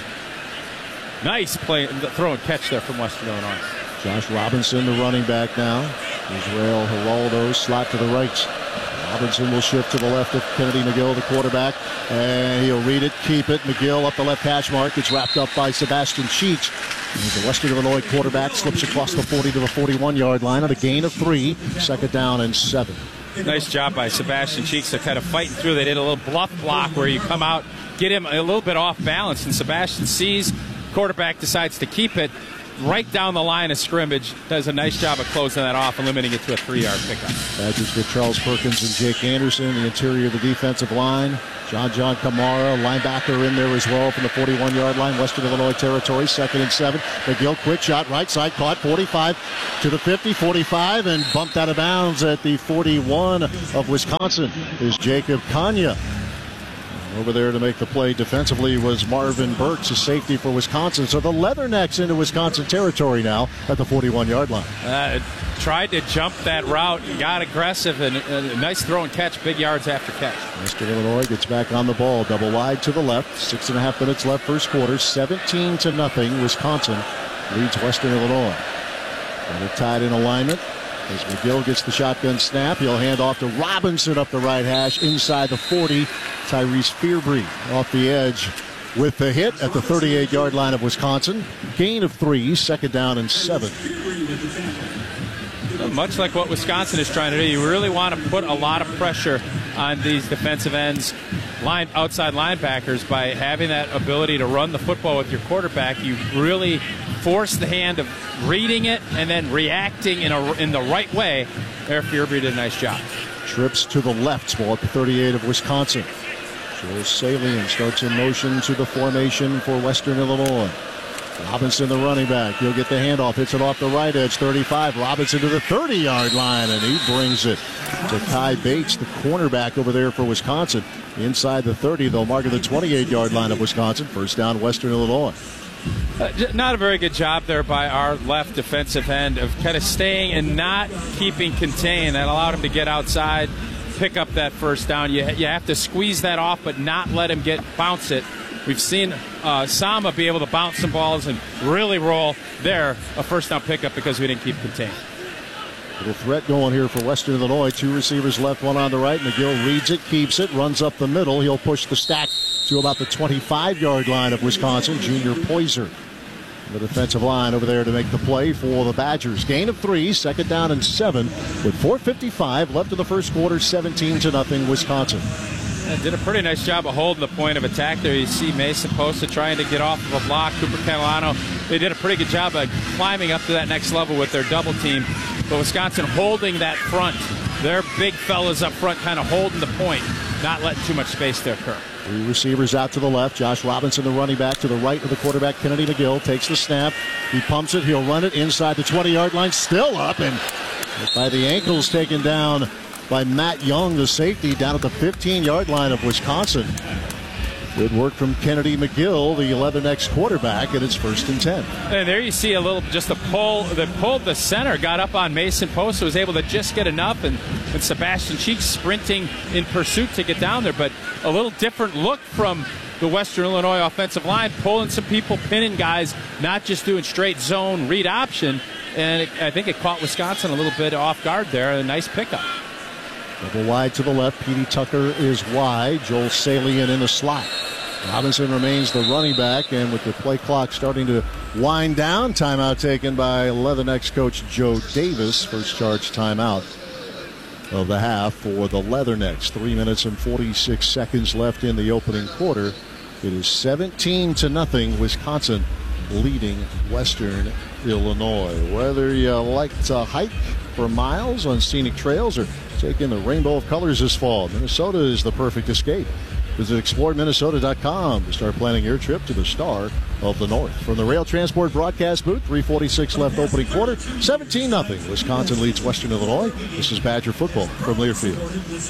Nice play, throw and catch there from Western Illinois. Josh Robinson, the running back now. Israel Geraldo, slot to the right. Robinson will shift to the left of Kennedy McGill, the quarterback, and he'll read it, keep it. McGill up the left hash mark. It's wrapped up by Sebastian Cheeks. And the Western Illinois quarterback slips across the forty to the forty-one-yard line on a gain of three, second down and seven. Nice job by Sebastian Cheeks. They're kind of fighting through. They did a little bluff block where you come out, get him a little bit off balance, and Sebastian sees, quarterback decides to keep it right down the line of scrimmage, does a nice job of closing that off and limiting it to a three-yard pickup. Badgers get Charles Perkins and Jake Anderson, the interior of the defensive line. John John Kamara, linebacker in there as well from the forty-one-yard line, Western Illinois territory, second and seven. McGill, quick shot, right side, caught, forty-five to the fifty, forty-five, and bumped out of bounds at the forty-one of Wisconsin is Jacob Kanya. Over there to make the play defensively was Marvin Burks, a safety for Wisconsin. So the Leathernecks into Wisconsin territory now at the forty-one-yard line. Uh, tried to jump that route, got aggressive, and a nice throw and catch, big yards after catch. Western Illinois gets back on the ball, double wide to the left. Six and a half minutes left first quarter, seventeen to nothing. Wisconsin leads Western Illinois. And they're tied in alignment. As McGill gets the shotgun snap, he'll hand off to Robinson up the right hash inside the forty. Tyrese Fearbreed off the edge with the hit at the thirty-eight-yard line of Wisconsin. Gain of three, second down and seven. Much like what Wisconsin is trying to do, you really want to put a lot of pressure on these defensive ends, line outside linebackers, by having that ability to run the football with your quarterback. You really force the hand of reading it and then reacting in a in the right way. There, Fearbreed did a nice job. Trips to the left, ball at the thirty-eight of Wisconsin. Joel Salian starts in motion to the formation for Western Illinois. Robinson, the running back. He'll get the handoff. Hits it off the right edge, thirty-five. Robinson to the thirty-yard line, and he brings it to Kai Bates, the cornerback over there for Wisconsin. Inside the thirty, they'll mark at the twenty-eight-yard line of Wisconsin. First down, Western Illinois. Uh, not a very good job there by our left defensive end of kind of staying and not keeping contained. That allowed him to get outside, pick up that first down. You, you have to squeeze that off, but not let him get bounce it. We've seen uh, Sama be able to bounce some balls and really roll there, a first down pickup because we didn't keep contained. Little threat going here for Western Illinois. Two receivers left, one on the right. McGill reads it, keeps it, runs up the middle. He'll push the stack to about the twenty-five-yard line of Wisconsin. Junior Poyser, the defensive line over there to make the play for the Badgers. Gain of three, second down and seven with four fifty-five left in the first quarter, seventeen to nothing Wisconsin. And did a pretty nice job of holding the point of attack there. You see Mason Posta trying to get off of a block. Cooper Catalano, they did a pretty good job of climbing up to that next level with their double team. But Wisconsin holding that front. Their big fellas up front kind of holding the point, not letting too much space there occur. Three receivers out to the left. Josh Robinson, the running back, to the right of the quarterback, Kennedy McGill, takes the snap. He pumps it. He'll run it inside the twenty-yard line. Still up, and by the ankles, taken down by Matt Young, the safety, down at the fifteen-yard line of Wisconsin. Good work from Kennedy McGill, the Leathernecks quarterback, and it's first and ten. And there you see a little, just a pull that pulled the center, got up on Mason Post, was able to just get enough, and, and Sebastian Cheeks sprinting in pursuit to get down there. But a little different look from the Western Illinois offensive line, pulling some people, pinning guys, not just doing straight zone read option. And it, I think it caught Wisconsin a little bit off guard there. A nice pickup. Double wide to the left. Petey Tucker is wide. Joel Salian in the slot. Robinson remains the running back, and with the play clock starting to wind down, timeout taken by Leathernecks coach Joe Davis. First charge timeout of the half for the Leathernecks. Three minutes and forty-six seconds left in the opening quarter. It is seventeen to nothing. Wisconsin leading Western Illinois. Whether you like to hike for miles on scenic trails or take in the rainbow of colors this fall. Minnesota is the perfect escape. Visit explore minnesota dot com to start planning your trip to the Star of the North. From the Rail Transport broadcast booth, three forty-six left opening quarter, seventeen nothing. Wisconsin leads Western Illinois. This is Badger football from Learfield.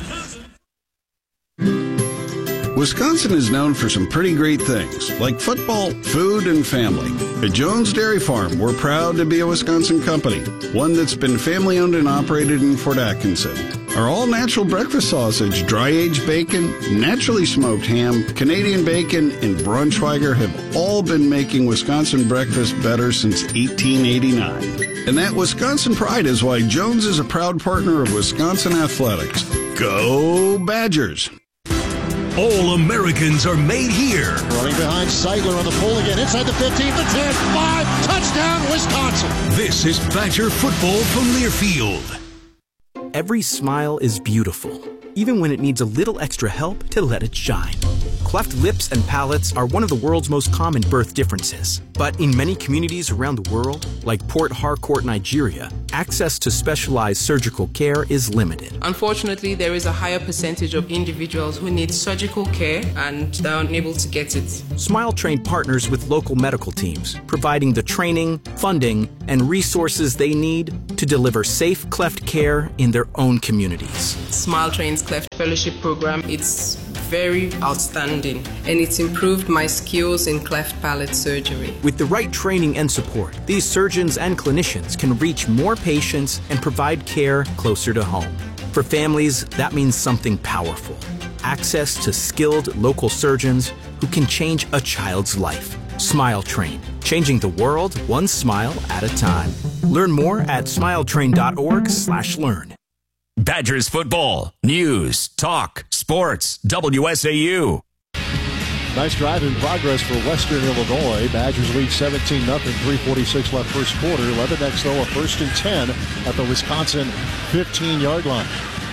Wisconsin is known for some pretty great things, like football, food, and family. At Jones Dairy Farm, we're proud to be a Wisconsin company, one that's been family-owned and operated in Fort Atkinson. Our all-natural breakfast sausage, dry-aged bacon, naturally smoked ham, Canadian bacon, and Braunschweiger have all been making Wisconsin breakfast better since eighteen eighty-nine. And that Wisconsin pride is why Jones is a proud partner of Wisconsin athletics. Go Badgers! All Americans are made here. Running behind Seidler on the pull again. Inside the fifteen, the ten, five. Touchdown, Wisconsin. This is Badger football from Learfield. Every smile is beautiful, even when it needs a little extra help to let it shine. Cleft lips and palates are one of the world's most common birth differences. But in many communities around the world, like Port Harcourt, Nigeria, access to specialized surgical care is limited. Unfortunately, there is a higher percentage of individuals who need surgical care and they're unable to get it. Smile Train partners with local medical teams, providing the training, funding, and resources they need to deliver safe cleft care in their own communities. Smile Train's Cleft Fellowship Program, it's very outstanding, and it's improved my skills in cleft palate surgery. With the right training and support, these surgeons and clinicians can reach more patients and provide care closer to home. For families, that means something powerful: access to skilled local surgeons who can change a child's life. Smile Train, changing the world one smile at a time. Learn more at smiletrain.org slash learn. Badgers football, news, talk, sports, W S A U. Nice drive in progress for Western Illinois. Badgers lead seventeen nothing, three forty-six left first quarter. Leatherneck though a first and ten at the Wisconsin fifteen-yard line.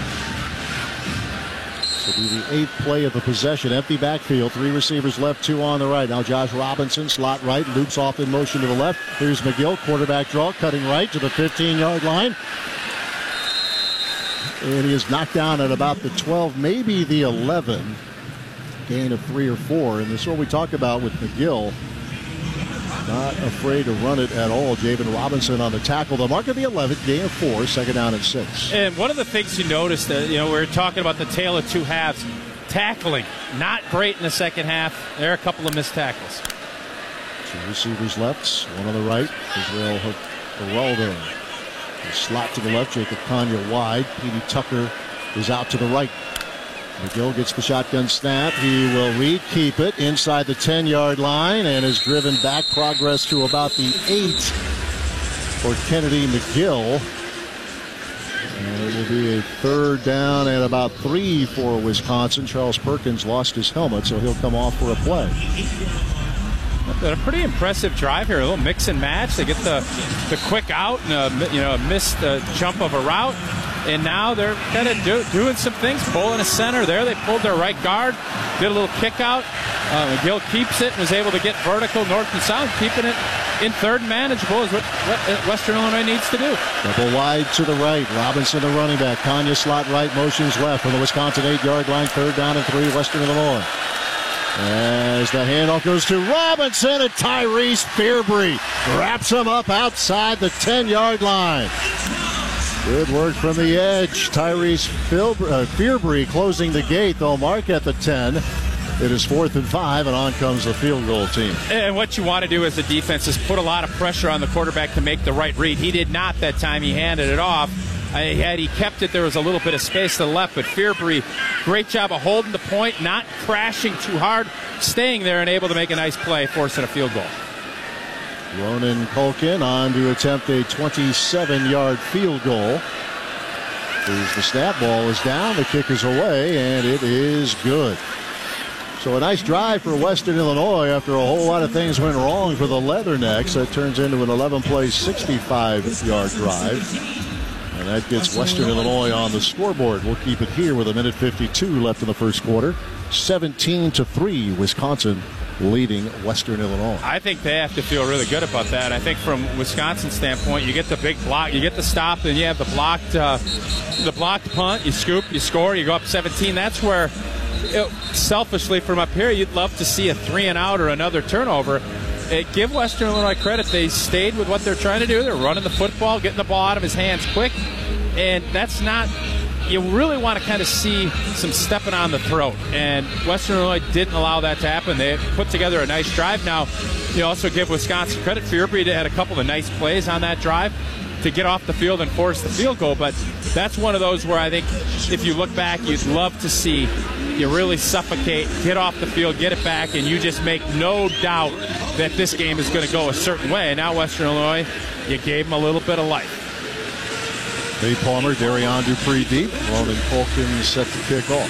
This will be the eighth play of the possession. Empty backfield, three receivers left, two on the right. Now Josh Robinson, slot right, loops off in motion to the left. Here's McGill, quarterback draw, cutting right to the fifteen-yard line. And he is knocked down at about the twelve, maybe the eleven. Gain of three or four. And this is what we talk about with McGill. Not afraid to run it at all. Javen Robinson on the tackle. The mark of the eleven, gain of four, second down and six. And one of the things you noticed, that you know, we we're talking about the tale of two halves. Tackling, not great in the second half. There are a couple of missed tackles. Two receivers left, one on the right. Israel Geraldo. Slot to the left, Jacob Kanya wide. Petey Tucker is out to the right. McGill gets the shotgun snap. He will read, keep it inside the ten-yard line and is driven back. Progress to about the eight for Kennedy McGill. And it will be a third down and about three for Wisconsin. Charles Perkins lost his helmet, so he'll come off for a play. A pretty impressive drive here. A little mix and match. They get the the quick out and a, you know, a missed uh, jump of a route. And now they're kind of do, doing some things. Pulling a center there. They pulled their right guard. Did a little kick out. Uh, McGill keeps it and was able to get vertical north and south. Keeping it in third and manageable is what Western Illinois needs to do. Double wide to the right. Robinson, the running back. Kanya slot right. Motions left from the Wisconsin eight-yard line. Third down and three, Western Illinois. As the handoff goes to Robinson, and Tyrese Fearbry wraps him up outside the ten-yard line. Good work from the edge. Tyrese Fearbry closing the gate. They'll mark at the ten. It is fourth and five, and on comes the field goal team. And what you want to do as a defense is put a lot of pressure on the quarterback to make the right read. He did not that time. He handed it off. Had he kept it, there was a little bit of space to the left, but Fearbry, great job of holding the point, not crashing too hard, staying there and able to make a nice play, forcing a field goal. Ronan Culkin on to attempt a twenty-seven-yard field goal. As the snap, ball is down, the kick is away, and it is good. So a nice drive for Western Illinois after a whole lot of things went wrong for the Leathernecks. That turns into an eleven-play, sixty-five-yard drive. And that gets Western Illinois on the scoreboard. We'll keep it here with a minute fifty-two left in the first quarter. seventeen to three, Wisconsin leading Western Illinois. I think they have to feel really good about that. I think from Wisconsin's standpoint, you get the big block, you get the stop, and you have the blocked, uh, the blocked punt. You scoop, you score, you go up seventeen. That's where, it, selfishly from up here, you'd love to see a three and out or another turnover. It, give Western Illinois credit. They stayed with what they're trying to do. They're running the football, getting the ball out of his hands quick, and that's not. You really want to kind of see some stepping on the throat, and Western Illinois didn't allow that to happen. They put together a nice drive. Now, you also give Wisconsin credit. Fierby had a couple of nice plays on that drive to get off the field and force the field goal, but that's one of those where I think if you look back, you'd love to see you really suffocate, get off the field, get it back, and you just make no doubt that this game is going to go a certain way. And now Western Illinois, you gave them a little bit of life. Nate Palmer, Darion Dupree deep. Ronan Colkin set to kick off.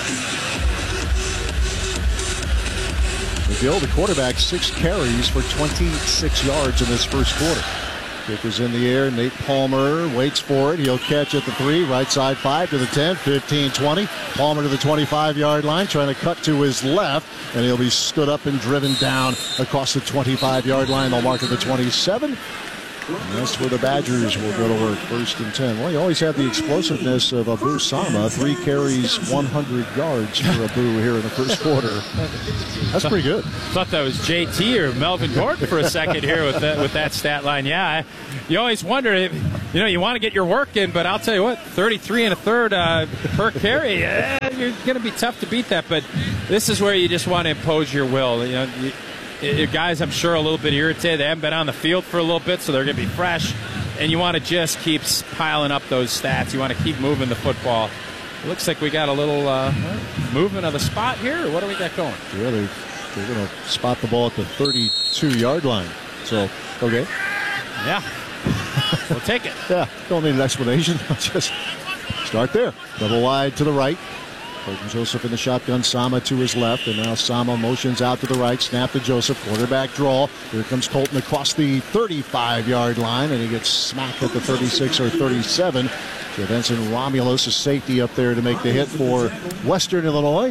McGill, the quarterback, six carries for twenty-six yards in this first quarter. Kick is in the air. Nate Palmer waits for it. He'll catch at the three. Right side five to the ten, fifteen, twenty. Palmer to the twenty-five-yard line, trying to cut to his left, and he'll be stood up and driven down across the twenty-five-yard line. They'll mark at the twenty-seven. And that's where the Badgers will go to work, first and ten. Well, you always have the explosiveness of Abu Sama. Three carries, one hundred yards for Abu here in the first quarter. That's pretty good. Thought that was J T or Melvin Gordon for a second here with that, with that stat line. Yeah, I, you always wonder, if, you know, you want to get your work in, but I'll tell you what, thirty-three and a third uh, per carry, eh, you're going to be tough to beat that. But this is where you just want to impose your will. You know, you, It, guys, I'm sure, a little bit irritated. They haven't been on the field for a little bit, so they're going to be fresh. And you want to just keep piling up those stats. You want to keep moving the football. It looks like we got a little uh, movement of the spot here. What do we got going? Yeah, they, they're going to spot the ball at the thirty-two-yard line. So, okay. Yeah. We'll take it. Yeah, don't need an explanation. Just start there. Double wide to the right. Colton Joseph in the shotgun, Sama to his left, and now Sama motions out to the right, snap to Joseph, quarterback draw. Here comes Colton across the thirty-five-yard line, and he gets smacked at the thirty-six or thirty-seven. So Vincent Romulus, a safety up there to make the hit for Western Illinois.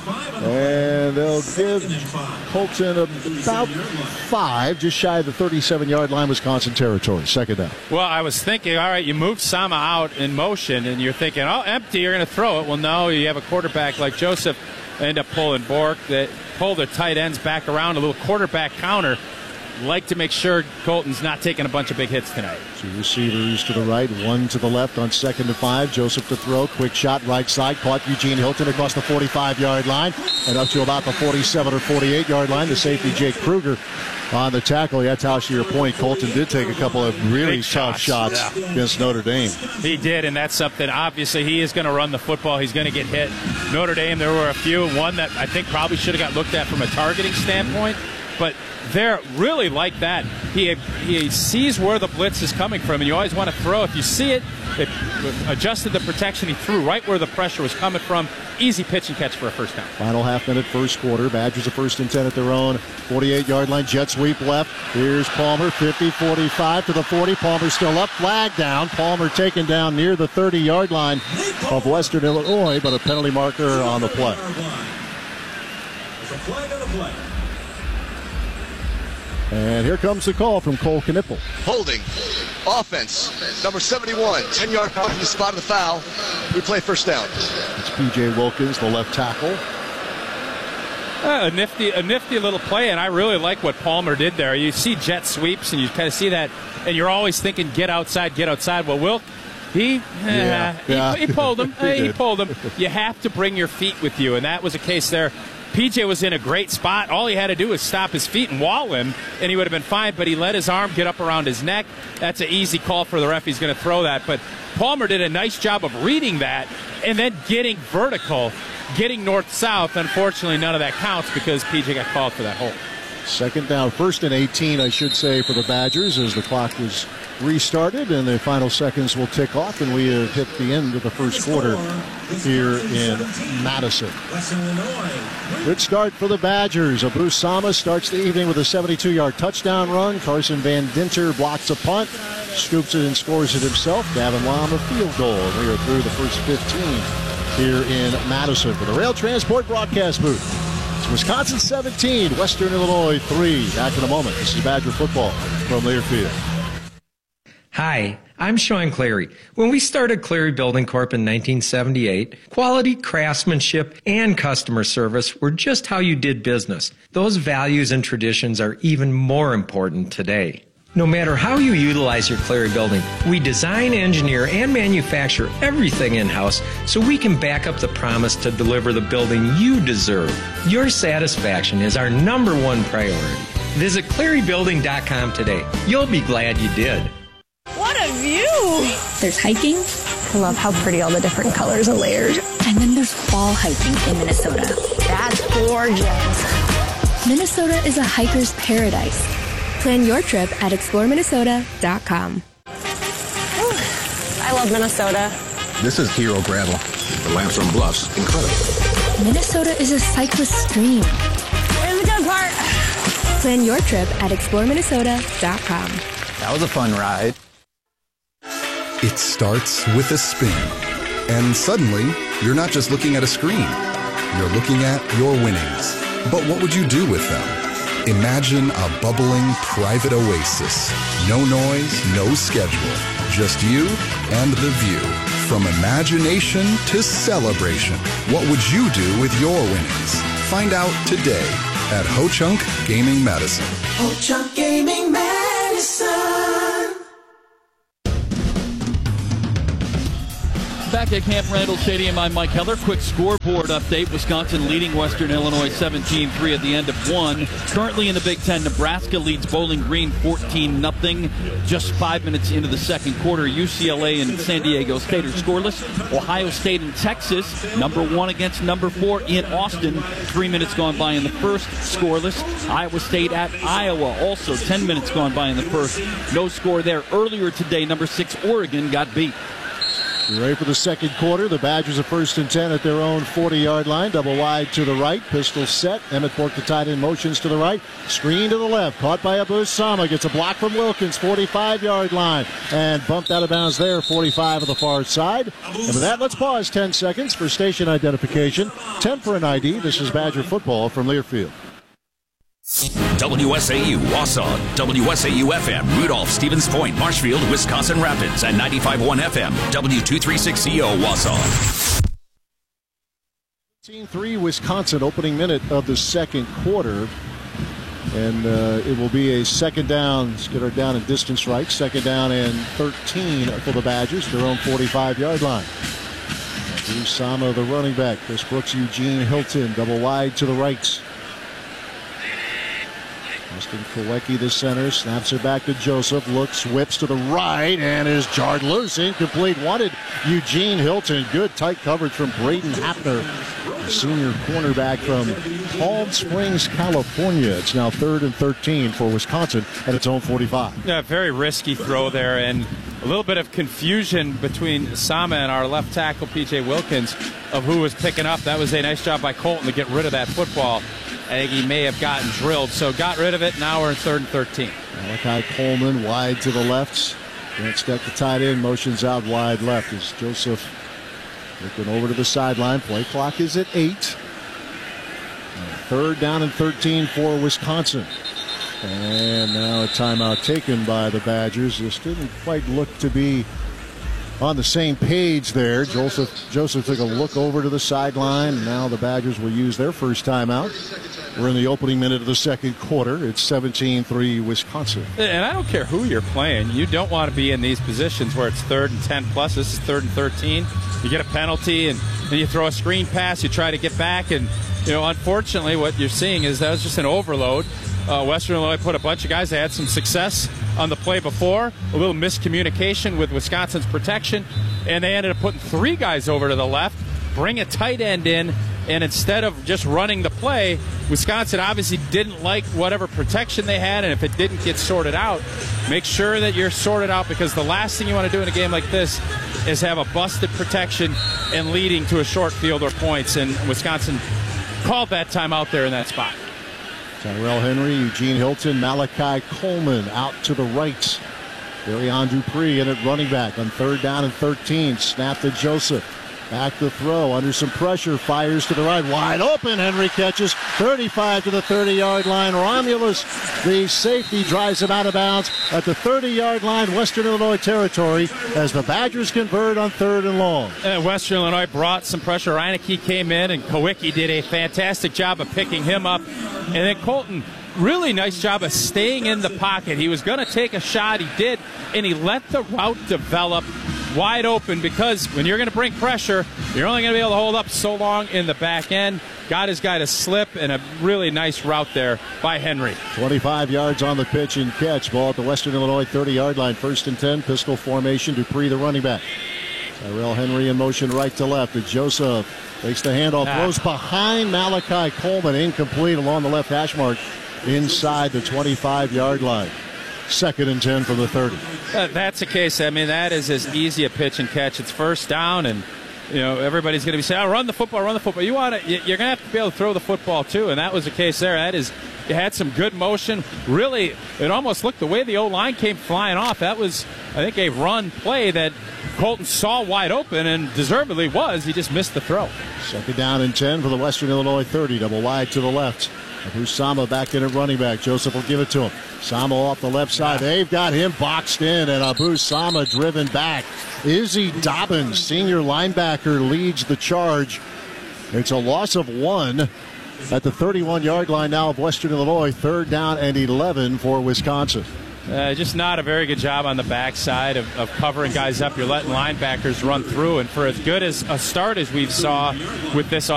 And they'll give Colton about five, just shy of the thirty-seven-yard line, Wisconsin territory. Second down. Well, I was thinking, all right, you moved Sama out in motion, and you're thinking, oh, empty, you're going to throw it. Well, no, you have a quarterback like Joseph, end up pulling Bork, that pull their tight ends back around, a little quarterback counter. Like to make sure Colton's not taking a bunch of big hits tonight. Two receivers to the right, one to the left on second and five. Joseph to throw, quick shot right side, caught Eugene Hilton across the forty-five-yard line and up to about the forty-seven or forty-eight-yard line. The safety Jake Kruger on the tackle. Yeah, Tosh, to your point, Colton did take a couple of really big tough shots, shots yeah. against Notre Dame. He did, and that's something. Obviously, he is going to run the football. He's going to get hit. Notre Dame, there were a few. One that I think probably should have got looked at from a targeting standpoint, but they're really like that. He he sees where the blitz is coming from, and you always want to throw. If you see it, it adjusted the protection. He threw right where the pressure was coming from. Easy pitch and catch for a first down. Final half minute, first quarter. Badgers a first and ten at their own forty-eight-yard line. Jet sweep left. Here's Palmer, fifty, forty-five to the forty. Palmer still up. Flag down. Palmer taken down near the thirty-yard line of Western Illinois, but a penalty marker on the play. And here comes the call from Cole Knippel. Holding. Offense. Number seventy-one. ten-yard punt from the spot of the foul. We play first down. It's P J Wilkins, the left tackle. Uh, a nifty, a nifty little play, and I really like what Palmer did there. You see jet sweeps, and you kind of see that, and you're always thinking, get outside, get outside. Well, Wilk, he, yeah, uh, yeah. he, he pulled him. he, he pulled him. You have to bring your feet with you, and that was a case there. P J was in a great spot. All he had to do was stop his feet and wall him, and he would have been fine, but he let his arm get up around his neck. That's an easy call for the ref. He's going to throw that. But Palmer did a nice job of reading that and then getting vertical, getting north-south. Unfortunately, none of that counts because P J got called for that hold. Second down, first and eighteen, I should say, for the Badgers as the clock is restarted and the final seconds will tick off, and we have hit the end of the first quarter here in Madison. Good start for the Badgers. Abu Sama starts the evening with a seventy-two-yard touchdown run. Carson Van Dinter blocks a punt, scoops it and scores it himself. Gavin Lom a field goal. And we are through the first fifteen here in Madison for the Rail Transport broadcast booth. It's Wisconsin seventeen, Western Illinois three. Back in a moment. This is Badger football from Learfield. Hi, I'm Sean Clary. When we started Clary Building Corp in nineteen seventy-eight, quality, craftsmanship, and customer service were just how you did business. Those values and traditions are even more important today. No matter how you utilize your Clary building, we design, engineer, and manufacture everything in-house so we can back up the promise to deliver the building you deserve. Your satisfaction is our number one priority. Visit clary building dot com today. You'll be glad you did. What a view! There's hiking. I love how pretty all the different colors are layered. And then there's fall hiking in Minnesota. That's gorgeous. Minnesota is a hiker's paradise. Plan your trip at explore minnesota dot com. I love Minnesota. This is Hero Gravel. The Lamson Bluffs. Incredible. Minnesota is a cyclist dream. Here's the good part. Plan your trip at explore minnesota dot com. That was a fun ride. It starts with a spin. And suddenly, you're not just looking at a screen. You're looking at your winnings. But what would you do with them? Imagine a bubbling private oasis. No noise, no schedule. Just you and the view. From imagination to celebration. What would you do with your winnings? Find out today at Ho-Chunk Gaming Medicine. Ho-Chunk Gaming Medicine. Back at Camp Randall Stadium, I'm Mike Heller. Quick scoreboard update. Wisconsin leading Western Illinois seventeen three at the end of one. Currently in the Big Ten, Nebraska leads Bowling Green fourteen nothing. Just five minutes into the second quarter, U C L A and San Diego State are scoreless. Ohio State and Texas, number one against number four in Austin. Three minutes gone by in the first, scoreless. Iowa State at Iowa, also ten minutes gone by in the first. No score there. Earlier today, number six Oregon got beat. You ready for the second quarter? The Badgers are first and ten at their own forty-yard line. Double wide to the right. Pistol set. Emmett Bork, the tight end, motions to the right. Screen to the left. Caught by Abusama. Gets a block from Wilkins. forty-five-yard line. And bumped out of bounds there. forty-five on the far side. And with that, let's pause ten seconds for station identification. ten for an I D. This is Badger football from Learfield. W S A U Wausau, W S A U F M, Rudolph, Stevens Point, Marshfield, Wisconsin Rapids, and ninety-five point one F M, W two thirty-six C O Wausau. fifteen three Wisconsin, opening minute of the second quarter. And uh, it will be a second down. Let's get our down and distance right. Second down and thirteen for the Badgers, their own forty-five-yard line. Drew Sama, the running back. Chris Brooks, Eugene Hilton, double wide to the right. Austin Kolecki, the center, snaps it back to Joseph, looks, whips to the right, and is jarred loose. Incomplete. Wanted Eugene Hilton. Good tight coverage from Braden Hapner, the senior cornerback from Palm Springs, California. It's now third and thirteen for Wisconsin at its own forty-five. Yeah, very risky throw there, and a little bit of confusion between Sama and our left tackle, P J Wilkins, of who was picking up. That was a nice job by Colton to get rid of that football. I think he may have gotten drilled, so got rid of it. Now we're in third and thirteen. Malachi Coleman wide to the left. Grant Steck, the tight end, motions out wide left as Joseph looking over to the sideline. Play clock is at eight. Third down and thirteen for Wisconsin. And now a timeout taken by the Badgers. This didn't quite look to be on the same page there. Joseph Joseph took a look over to the sideline. Now the Badgers will use their first timeout. We're in the opening minute of the second quarter. It's seventeen three Wisconsin. And I don't care who you're playing. You don't want to be in these positions where it's third and ten plus. This is third and thirteen. You get a penalty, and then you throw a screen pass. You try to get back, and you know, unfortunately, what you're seeing is that was just an overload. Uh, Western Illinois put a bunch of guys that had some success on the play before, a little miscommunication with Wisconsin's protection, and they ended up putting three guys over to the left, bring a tight end in, and instead of just running the play, Wisconsin obviously didn't like whatever protection they had, and if it didn't get sorted out, make sure that you're sorted out, because the last thing you want to do in a game like this is have a busted protection and leading to a short field or points, and Wisconsin called that time out there in that spot. Tyrell Henry, Eugene Hilton, Malachi Coleman out to the right. Darian Dupree in at running back on third down and thirteen. Snap to Joseph. Back to throw, under some pressure, fires to the right, wide open. Henry catches thirty-five to the thirty-yard line. Romulus, the safety, drives it out of bounds at the thirty-yard line, Western Illinois territory, as the Badgers convert on third and long. Uh, Western Illinois brought some pressure. Reineke came in, and Kowicki did a fantastic job of picking him up. And then Colton, really nice job of staying in the pocket. He was going to take a shot. He did, and he let the route develop wide open, because when you're going to bring pressure, you're only going to be able to hold up so long in the back end. Got his guy to slip, and a really nice route there by Henry. twenty-five yards on the pitch and catch. Ball at the Western Illinois thirty-yard line. First and ten, pistol formation. Dupree, the running back. Tyrell Henry in motion right to left. To Joseph. Takes the handoff. Ah. Throws behind Malachi Coleman. Incomplete along the left hash mark inside the twenty-five-yard line. Second and ten from the thirty. Uh, that's the case. I mean, that is as easy a pitch and catch. It's first down, and you know everybody's going to be saying, "Oh, run the football, run the football." You want to, you're going to have to be able to throw the football too, and that was the case there. That is, you had some good motion. Really, it almost looked the way the O-line came flying off. That was, I think, a run play that Colton saw wide open, and deservedly was. He just missed the throw. Second down and ten for the Western Illinois thirty. Double wide to the left. Abu Sama back in at running back. Joseph will give it to him. Sama off the left side. They've got him boxed in, and Abu Sama driven back. Izzy Dobbins, senior linebacker, leads the charge. It's a loss of one at the thirty-one-yard line now of Western Illinois. Third down and eleven for Wisconsin. Uh, just not a very good job on the backside of, of covering guys up. You're letting linebackers run through, and for as good as a start as we saw with this